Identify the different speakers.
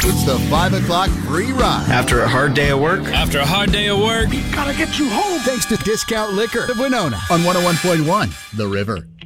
Speaker 1: It's the 5 o'clock free ride.
Speaker 2: After a hard day of work?
Speaker 3: After a hard day of work?
Speaker 1: Gotta get you home. Thanks to Discount Liquor of Winona on 101.1 The River.